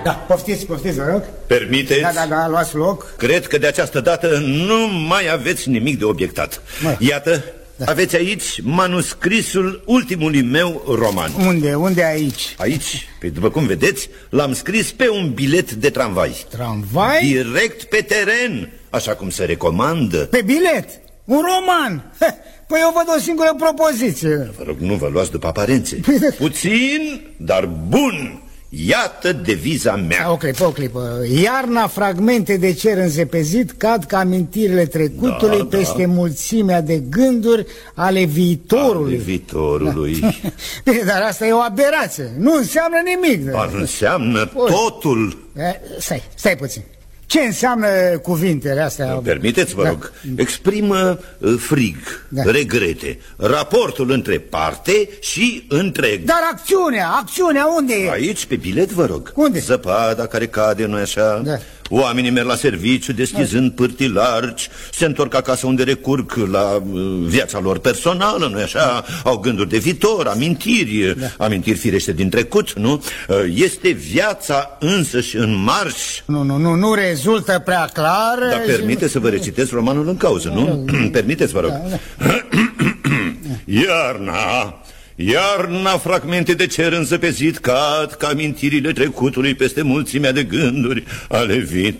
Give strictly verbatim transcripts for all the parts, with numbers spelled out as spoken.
Da, poftiți, poftiți, vă rog. Permiteți? Da, da, da, luați loc. Cred că de această dată nu mai aveți nimic de obiectat. Mă. Iată, da. Aveți aici manuscrisul ultimului meu roman. Unde? Unde aici? Aici, pe după cum vedeți, l-am scris pe un bilet de tramvai. Tramvai? Direct pe teren, așa cum se recomandă. Pe bilet? Un roman? Păi eu văd o singură propoziție. Vă rog, nu vă luați după aparențe. Puțin, dar bun. Iată deviza mea. O clipă, o clipă. Iarna, fragmente de cer înzepezit cad ca amintirile trecutului, da, peste da. mulțimea de gânduri ale viitorului. Ale viitorului. Da. Bine, dar asta e o aberație. Nu înseamnă nimic. Dar înseamnă Poi. totul. Stai, stai puțin. Ce înseamnă cuvintele astea? Permiteți, vă da. rog, exprimă frig, da. regrete, raportul între parte și întreg. Dar acțiunea, acțiunea unde e? Aici, pe bilet, vă rog. Unde? Zăpada care cade, nu-i așa? Da. Oamenii merg la serviciu deschizând da. pârtii largi, se întorc acasă unde recurg la viața lor personală, nu-i așa? Da. Au gânduri de viitor, amintiri, da. amintiri firește din trecut, nu? Este viața însăși în marș. Nu, nu, nu, nu rezultă prea clar. Dar permite să vă recitesc romanul în cauză, nu? Permiteți, vă rog. Da, da. Iarna... Iarna, fragmente de cer înzăpezit cad ca amintirile trecutului peste mulțimea de gânduri ale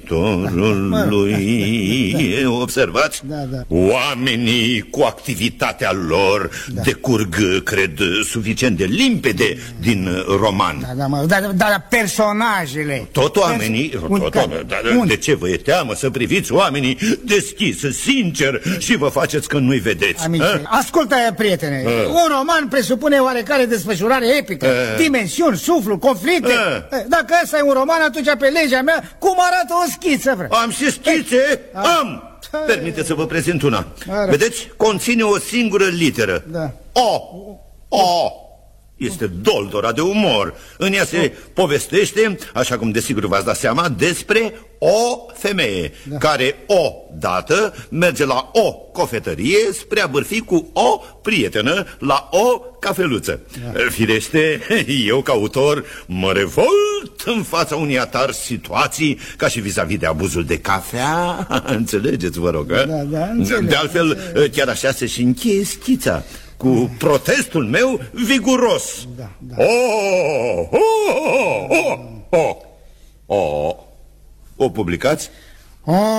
viitorului. Observați? Da, da. Oamenii cu activitatea lor da. decurg, cred, suficient de limpede din roman. Da, da, mă, dar, dar personajele... Tot oamenii... Tot, tot, dar, de ce vă e teamă să priviți oamenii deschis, sincer și vă faceți că nu-i vedeți? Amice, ascultă, prietene, a. un roman presupune oarecare desfășurare epică, uh. dimensiuni, suflu, conflicte. Uh. Dacă ăsta e un roman, atunci pe legea mea, cum arată o schiță, frate? Am și schițe? Uh. Am! Permiteți să vă prezint una. Uh. Vedeți? Conține o singură literă. Da. O. O. Este doldora de umor. În ea se povestește, așa cum desigur v-ați dat seama, despre o femeie da. care odată merge la o cofetărie spre a bârfi cu o prietenă la o cafeluță. Da. Firește, eu ca autor mă revolt în fața unei atari situații ca și vis-a-vis de abuzul de cafea. Înțelegeți, vă rog? Da, da, înțeleg, de altfel, înțeleg. Chiar așa se și încheie schița, cu protestul meu viguros. Da, da. Oh, oh, oh, oh, oh. O publicați? Oh.